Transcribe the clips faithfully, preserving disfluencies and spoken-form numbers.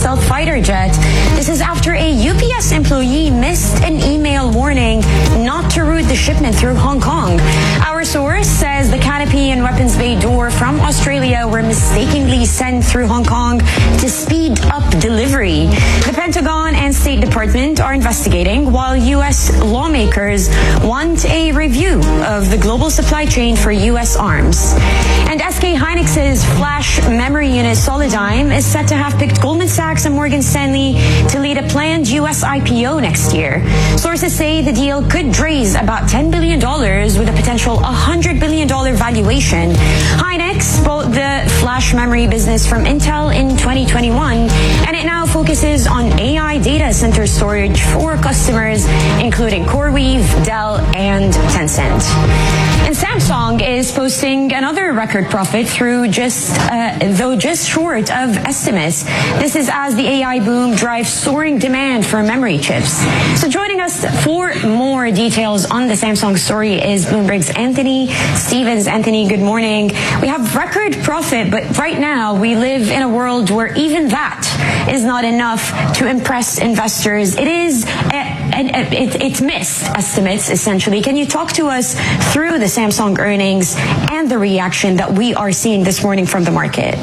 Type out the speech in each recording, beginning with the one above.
stealth fighter jet. This is after a U P S employee missed an email warning not to route the shipment through Hong Kong. Our source says the canopy and weapons bay door from Australia were mistakenly sent through Hong Kong to speed up delivery. The Pentagon and State Department are investigating, while U S lawmakers want a review of the global supply chain for U S arms. And S K Hynix's flash memory unit Solidigm is set to have picked Goldman Sachs and Morgan Stanley to lead a planned U S I P O next year. Sources say the deal could raise about ten billion dollars with a potential one hundred billion dollars valuation. Hynix bought the flash memory business from Intel in twenty twenty-one, and it now focuses on A I data center storage for customers including CoreWeave, Dell, and Tencent. And Samsung is posting another record profit through just, uh, though just short of estimates. This is as the A I boom drives soaring demand for memory chips. So joining us for more details on the Samsung story is Bloomberg's Anthony Stevens. Anthony, good morning. We have record profit, but right now we live in a world where even that is not enough to impress investors. It is, a, a, a, it, it's missed estimates, essentially. Can you talk to us through the Samsung earnings and the reaction that we are seeing this morning from the market?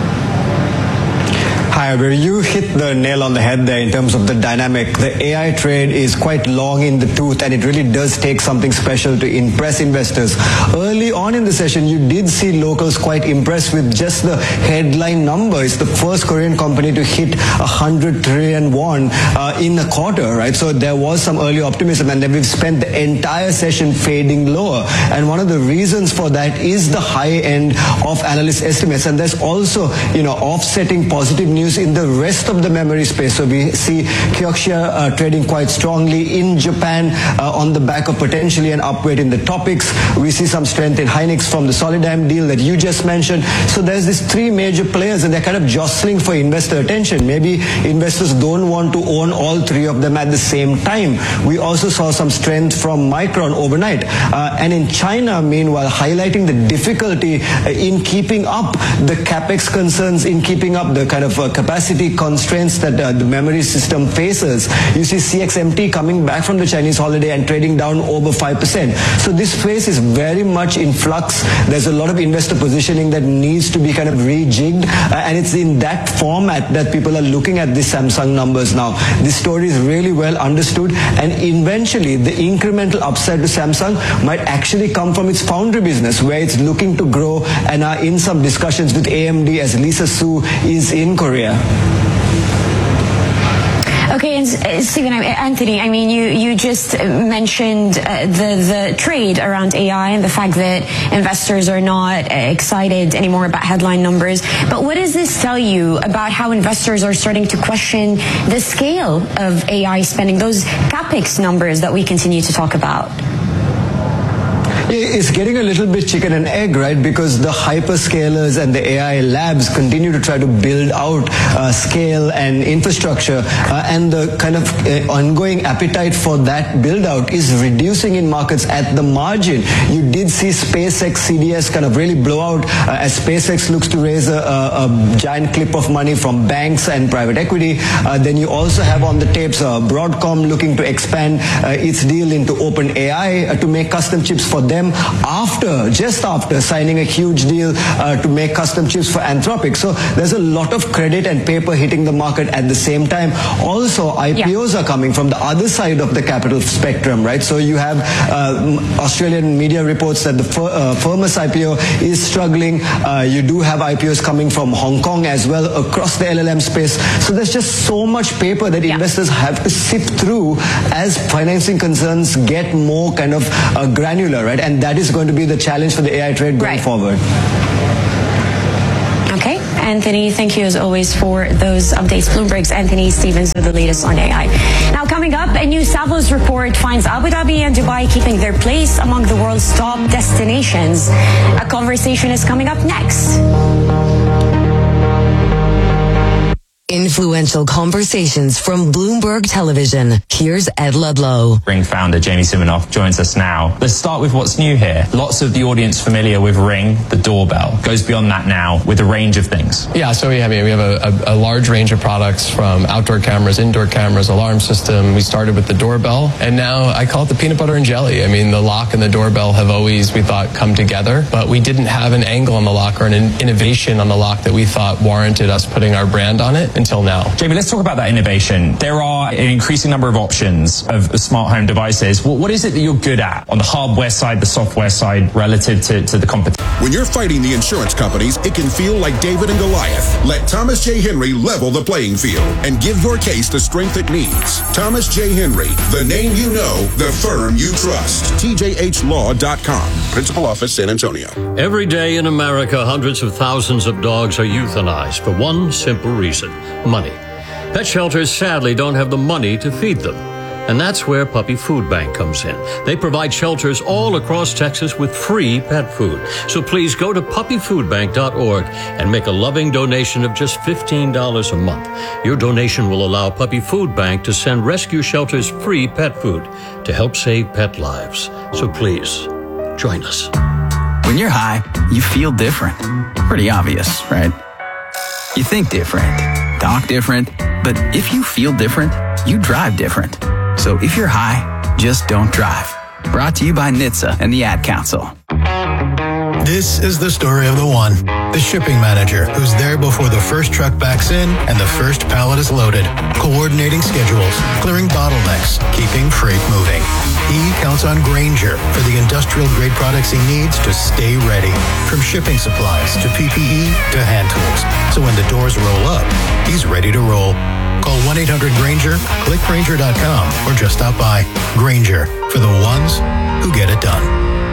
Hi, Abir. You hit the nail on the head there in terms of the dynamic. The A I trade is quite long in the tooth, and it really does take something special to impress investors. Early on in the session, you did see locals quite impressed with just the headline number. It's the first Korean company to hit one hundred trillion won uh, in a quarter, right? So there was some early optimism, and then we've spent the entire session fading lower. And one of the reasons for that is the high end of analyst estimates. And there's also, you know, offsetting positive news in the rest of the memory space. So we see Kioxia uh, trading quite strongly in Japan uh, on the back of potentially an upweight in the topics. We see some strength in Hynix from the Solidigm deal that you just mentioned. So there's these three major players, and they're kind of jostling for investor attention. Maybe investors don't want to own all three of them at the same time. We also saw some strength from Micron overnight. Uh, and in China, meanwhile, highlighting the difficulty uh, in keeping up the capex concerns, in keeping up the kind of uh, capacity constraints that uh, the memory system faces. You see C X M T coming back from the Chinese holiday and trading down over five percent. So this space is very much in flux. There's a lot of investor positioning that needs to be kind of rejigged, uh, and it's in that format that people are looking at the Samsung numbers now. This story is really well understood, and eventually the incremental upside to Samsung might actually come from its foundry business, where it's looking to grow and are in some discussions with A M D as Lisa Su is in Korea. Okay, and uh, Stephen, Anthony, I mean, you, you just mentioned uh, the, the trade around A I and the fact that investors are not uh, excited anymore about headline numbers. But what does this tell you about how investors are starting to question the scale of A I spending, those capex numbers that we continue to talk about? It's getting a little bit chicken and egg, right? Because the hyperscalers and the A I labs continue to try to build out uh, scale and infrastructure, uh, and the kind of uh, ongoing appetite for that build out is reducing in markets at the margin. You did see SpaceX C D S kind of really blow out uh, as SpaceX looks to raise a, a, a giant clip of money from banks and private equity. Uh, then you also have on the tapes uh, Broadcom looking to expand uh, its deal into OpenAI uh, to make custom chips for them after, just after signing a huge deal uh, to make custom chips for Anthropic. So there's a lot of credit and paper hitting the market at the same time. Also, I P Os yeah. are coming from the other side of the capital spectrum, right? So you have uh, Australian media reports that the Fir uh, Firmus I P O is struggling. Uh, you do have I P Os coming from Hong Kong as well across the L L M space. So there's just so much paper that yeah. investors have to sift through as financing concerns get more kind of uh, granular, right? And that is going to be the challenge for the A I trade going right. forward. Okay, Anthony, thank you as always for those updates. Bloomberg's Anthony Stevens with the latest on A I. Now coming up, a new Savills report finds Abu Dhabi and Dubai keeping their place among the world's top destinations. A conversation is coming up next. Influential conversations from Bloomberg Television. Here's Ed Ludlow. Ring founder Jamie Siminoff joins us now. Let's start with what's new here. Lots of the audience familiar with Ring, the doorbell. Goes beyond that now with a range of things. Yeah, so we have, we have a, a, a large range of products from outdoor cameras, indoor cameras, alarm system. We started with the doorbell, and now I call it the peanut butter and jelly. I mean, the lock and the doorbell have always, we thought, come together, but we didn't have an angle on the lock or an innovation on the lock that we thought warranted us putting our brand on it until now. Jamie, let's talk about that innovation. There are an increasing number of options of smart home devices. What, what is it that you're good at on the hardware side, the software side, relative to, to the competition? When you're fighting the insurance companies, it can feel like David and Goliath. Let Thomas J. Henry level the playing field and give your case the strength it needs. Thomas J. Henry, the name you know, the firm you trust. T J H law dot com. Principal Office, San Antonio. Every day in America, hundreds of thousands of dogs are euthanized for one simple reason: money. Pet shelters sadly don't have the money to feed them. And that's where Puppy Food Bank comes in. They provide shelters all across Texas with free pet food. So please go to puppy food bank dot org and make a loving donation of just fifteen dollars a month. Your donation will allow Puppy Food Bank to send rescue shelters free pet food to help save pet lives. So please, join us. When you're high, you feel different. Pretty obvious, right? You think different, talk different, but if you feel different, you drive different. So if you're high, just don't drive. Brought to you by N H T S A and the Ad Council. This is the story of the one, the shipping manager, who's there before the first truck backs in and the first pallet is loaded, coordinating schedules, clearing bottlenecks, keeping freight moving. He counts on Grainger for the industrial-grade products he needs to stay ready, from shipping supplies to P P E to hand tools. So when the doors roll up, he's ready to roll. Call one eight hundred Grainger, click Grainger dot com, or just stop by. Grainger, for the ones who get it done.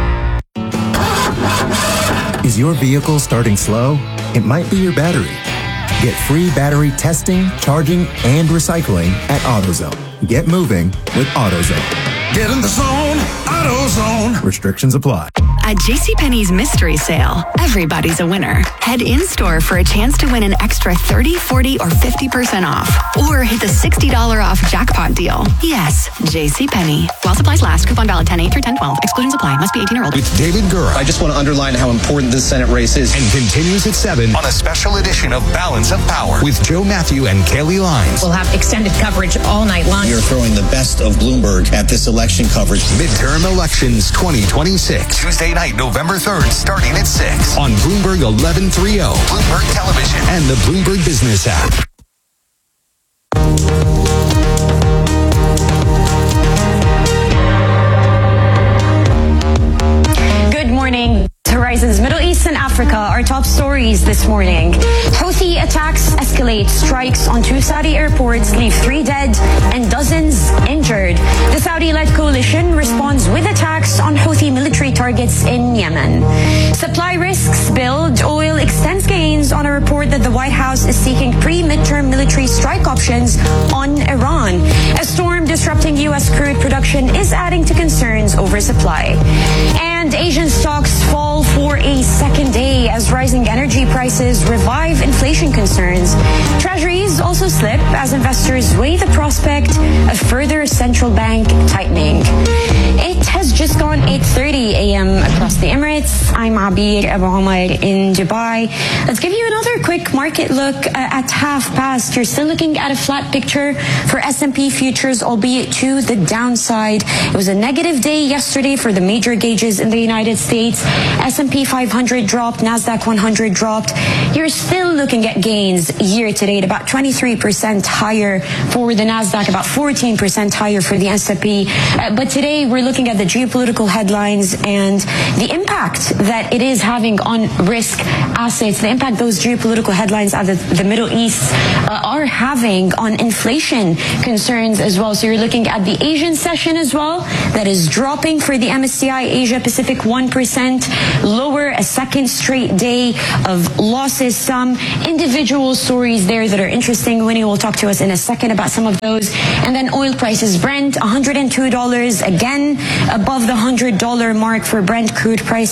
Is your vehicle starting slow? It might be your battery. Get free battery testing, charging, and recycling at AutoZone. Get moving with AutoZone. Get in the zone, AutoZone. Restrictions apply. At JCPenney's Mystery Sale, everybody's a winner. Head in-store for a chance to win an extra thirty, forty, or fifty percent off. Or hit the sixty dollars off jackpot deal. Yes, JCPenney. While supplies last, coupon valid ten eight through ten twelve. Exclusions apply. Must be eighteen or older. With David Gura. I just want to underline how important this Senate race is. And continues at seven on a special edition of Balance of Power with Joe Matthew and Kelly Lines. We'll have extended coverage all night long. We are throwing the best of Bloomberg at this election coverage. Midterm elections twenty twenty-six. Tuesday night, November third, starting at six on Bloomberg eleven thirty, Bloomberg Television, and the Bloomberg Business app. Good morning. Horizons Middle East and Africa are top stories this morning. Houthi attacks escalate. Strikes on two Saudi airports leave three dead and dozens injured. The Saudi-led coalition responds with attacks on Houthi military targets in Yemen. Supply risks build. Oil extends gains on a report that the White House is seeking pre-midterm military strike options on Iran. A storm disrupting U S crude production is adding to concerns over supply. And Asian stocks fall for a second day as rising energy prices revive inflation concerns. Treasuries also slip as investors weigh the prospect of further central bank tightening. It has just gone eight thirty a.m. across the Emirates. I'm Abir Abu Omar in Dubai. Let's give you another quick market look uh, at half past. You're still looking at a flat picture for S and P futures, albeit to the downside. It was a negative day yesterday for the major gauges in the United States. S and P five hundred dropped, NASDAQ one hundred dropped. You're still looking at gains year to date, about twenty-three percent higher for the NASDAQ, about fourteen percent higher for the S and P. Uh, but today we're looking at the geopolitical headlines and the impact that it is having on risk assets, the impact those geopolitical headlines out of the Middle East uh, are having on inflation concerns as well. So you're looking at the Asian session as well, that is dropping for the M S C I Asia Pacific one percent, lower, a second straight day of losses. Some individual stories there that are interesting. Winnie will talk to us in a second about some of those. And then oil prices, Brent one hundred two dollars, again above the one hundred dollars mark for Brent crude prices, and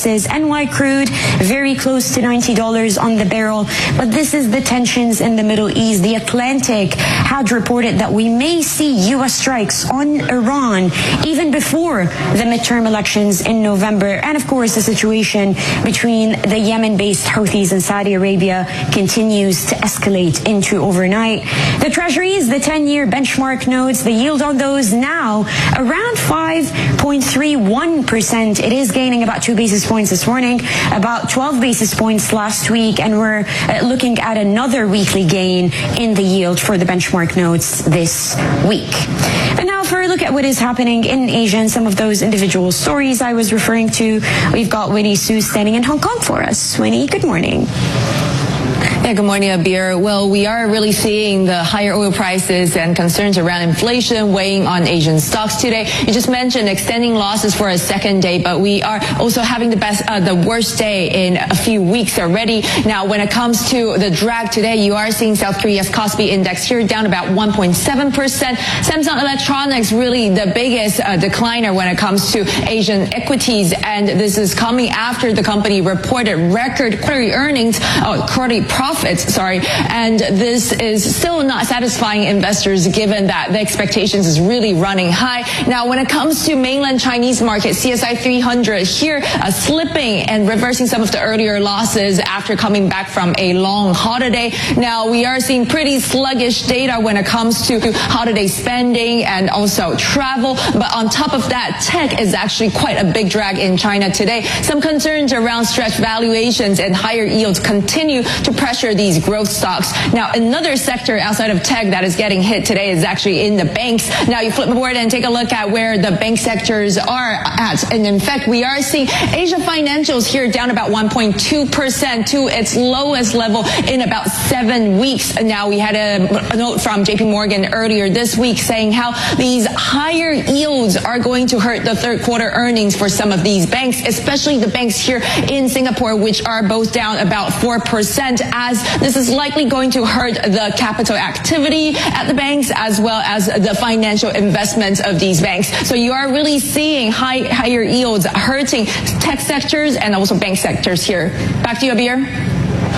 unlike crude, very close to ninety dollars on the barrel. But this is the tensions in the Middle East. The Atlantic had reported that we may see U S strikes on Iran even before the midterm elections in November. And of course, the situation between the Yemen-based Houthis and Saudi Arabia continues to escalate into overnight. The treasuries, the ten-year benchmark notes, the yield on those now around five point three one percent. It is gaining about two basis points this morning, about twelve basis points last week, and we're uh, looking at another weekly gain in the yield for the benchmark notes this week. And now for a look at what is happening in Asia and some of those individual stories I was referring to, we've got Winnie Su standing in Hong Kong for us. Winnie, good morning. Yeah, good morning, Abir. Well, we are really seeing the higher oil prices and concerns around inflation weighing on Asian stocks today. You just mentioned extending losses for a second day, but we are also having the best, uh, the worst day in a few weeks already. Now, when it comes to the drag today, you are seeing South Korea's Kospi index here down about one point seven percent. Samsung Electronics really the biggest uh, decliner when it comes to Asian equities, and this is coming after the company reported record quarterly earnings, oh, quarterly profits. Sorry, and this is still not satisfying investors given that the expectations is really running high. Now, when it comes to mainland Chinese market, C S I three hundred here uh, slipping and reversing some of the earlier losses after coming back from a long holiday. Now, we are seeing pretty sluggish data when it comes to holiday spending and also travel. But on top of that, tech is actually quite a big drag in China today. Some concerns around stretched valuations and higher yields continue to pressure these growth stocks. Now, another sector outside of tech that is getting hit today is actually in the banks. Now, you flip the board and take a look at where the bank sectors are at. And in fact, we are seeing Asia Financials here down about one point two percent to its lowest level in about seven weeks. Now, we had a, a note from J P Morgan earlier this week saying how these higher yields are going to hurt the third quarter earnings for some of these banks, especially the banks here in Singapore, which are both down about four percent, as this is likely going to hurt the capital activity at the banks as well as the financial investments of these banks. So you are really seeing high, higher yields hurting tech sectors and also bank sectors here. Back to you, Abir.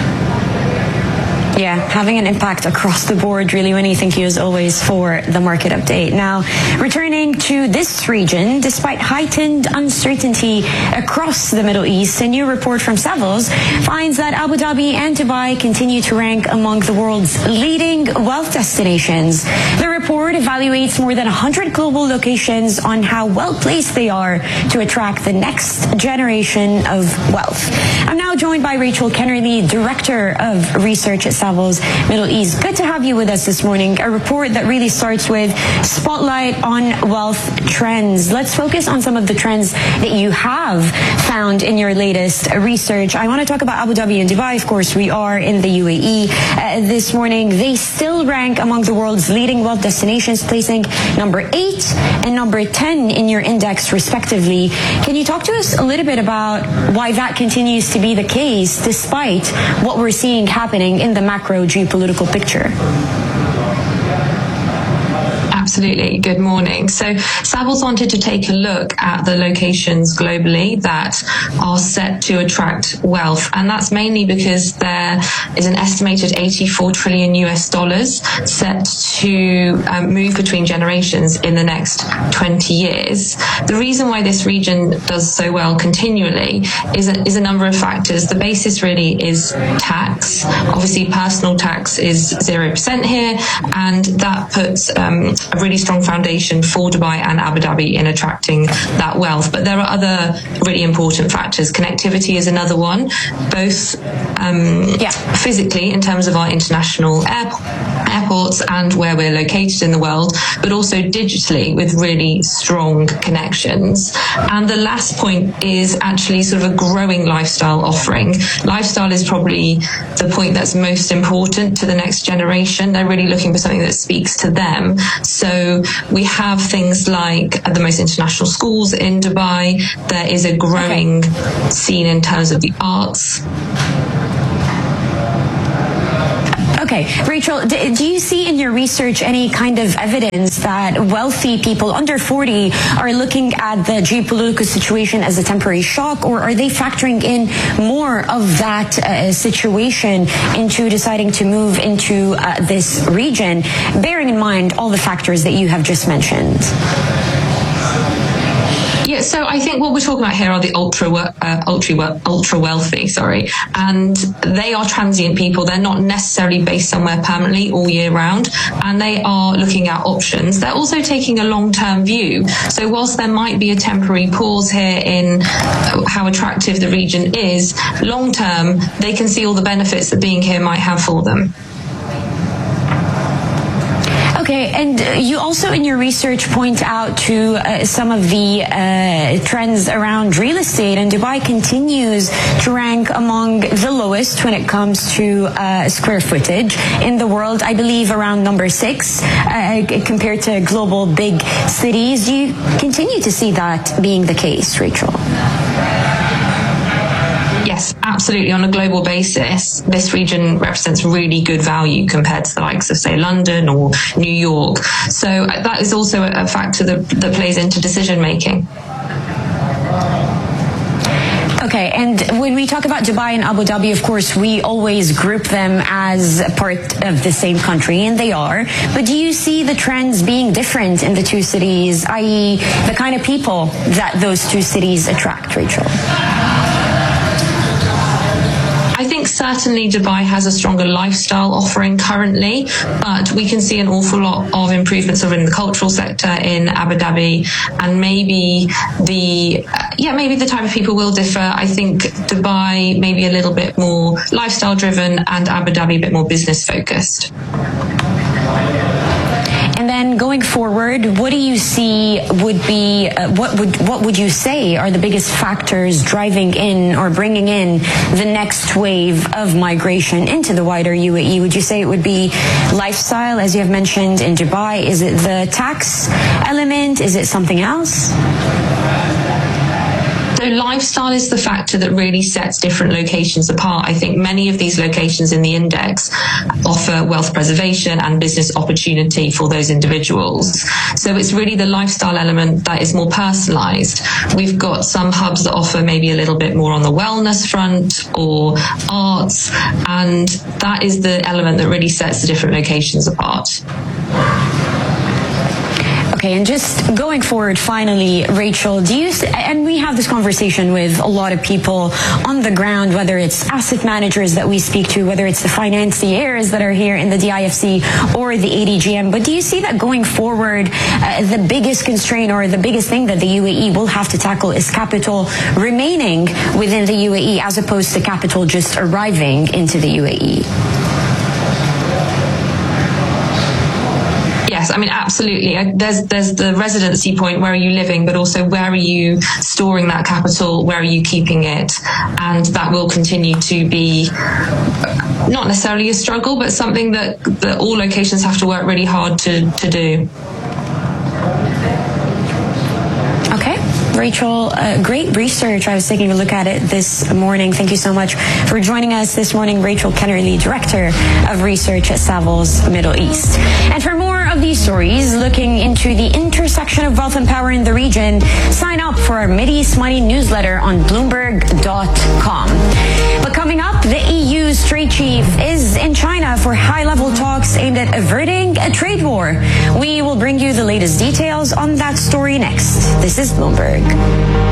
Yeah, having an impact across the board, really, Winnie. Thank you as always for the market update. Now, returning to this region, despite heightened uncertainty across the Middle East, a new report from Savills finds that Abu Dhabi and Dubai continue to rank among the world's leading wealth destinations. The report evaluates more than one hundred global locations on how well placed they are to attract the next generation of wealth. I'm now joined by Rachel Kennerly, Director of Research at Savills Middle East. Good to have you with us this morning. A report that really starts with spotlight on wealth trends. Let's focus on some of the trends that you have found in your latest research. I want to talk about Abu Dhabi and Dubai. Of course, we are in the U A E uh, this morning. They still rank among the world's leading wealth destinations, placing number eight and number ten in your index, respectively. Can you talk to us a little bit about why that continues to be the case, despite what we're seeing happening in the macro geopolitical picture? Absolutely. Good morning. So Savills wanted to take a look at the locations globally that are set to attract wealth. And that's mainly because there is an estimated eighty-four trillion U S dollars set to um, move between generations in the next twenty years. The reason why this region does so well continually is a, is a number of factors. The basis really is tax. Obviously, personal tax is zero percent here, and that puts um, a really strong foundation for Dubai and Abu Dhabi in attracting that wealth. But there are other really important factors. Connectivity is another one, both um, yeah. physically in terms of our international air, airports and where we're located in the world, but also digitally with really strong connections. And the last point is actually sort of a growing lifestyle offering. Lifestyle is probably the point that's most important to the next generation. They're really looking for something that speaks to them. So we have things like the most international schools in Dubai. There is a growing okay. scene in terms of the arts. Okay, Okay. Rachel, do, do you see in your research any kind of evidence that wealthy people under forty are looking at the geopolitical situation as a temporary shock, or are they factoring in more of that uh, situation into deciding to move into uh, this region, bearing in mind all the factors that you have just mentioned? Yeah, so I think what we're talking about here are the ultra uh, ultra ultra wealthy, sorry, and they are transient people. They're not necessarily based somewhere permanently all year round, and they are looking at options. They're also taking a long-term view. So whilst there might be a temporary pause here in how attractive the region is, long-term they can see all the benefits that being here might have for them. Okay, and you also in your research point out to uh, some of the uh, trends around real estate, and Dubai continues to rank among the lowest when it comes to uh, square footage in the world. I believe around number six uh, compared to global big cities. Do you continue to see that being the case, Rachel? Yes, absolutely. On a global basis, this region represents really good value compared to the likes of, say, London or New York. So that is also a factor that, that plays into decision making. Okay, and when we talk about Dubai and Abu Dhabi, of course, we always group them as part of the same country, and they are. But do you see the trends being different in the two cities, that is the kind of people that those two cities attract, Rachel? I think certainly Dubai has a stronger lifestyle offering currently, but we can see an awful lot of improvements over in the cultural sector in Abu Dhabi, and maybe the uh, yeah maybe the type of people will differ. I think Dubai maybe a little bit more lifestyle driven, and Abu Dhabi a bit more business focused. And then going forward, what do you see would be, uh, what would what would you say are the biggest factors driving in or bringing in the next wave of migration into the wider U A E? Would you say it would be lifestyle, as you have mentioned in Dubai? Is it the tax element? Is it something else? So lifestyle is the factor that really sets different locations apart. I think many of these locations in the index offer wealth preservation and business opportunity for those individuals. So it's really the lifestyle element that is more personalized. We've got some hubs that offer maybe a little bit more on the wellness front or arts, and that is the element that really sets the different locations apart. Okay, and just going forward, finally, Rachel, do you, and we have this conversation with a lot of people on the ground, whether it's asset managers that we speak to, whether it's the financiers that are here in the D I F C or the A D G M, but do you see that going forward, uh, the biggest constraint or the biggest thing that the U A E will have to tackle is capital remaining within the U A E as opposed to capital just arriving into the U A E? Yes, I mean, absolutely. There's there's the residency point, where are you living, but also where are you storing that capital, where are you keeping it? And that will continue to be not necessarily a struggle, but something that, that all locations have to work really hard to, to do. Okay. Rachel, uh, great research. I was taking a look at it this morning. Thank you so much for joining us this morning. Rachel Kennerly, Director of Research at Savills Middle East. And for more of these stories, looking into the intersection of wealth and power in the region, sign up for our Mideast Money newsletter on Bloomberg dot com. But coming up, the E U's trade chief is in China for high-level talks aimed at averting a trade war. We will bring you the latest details on that story next. This is Bloomberg.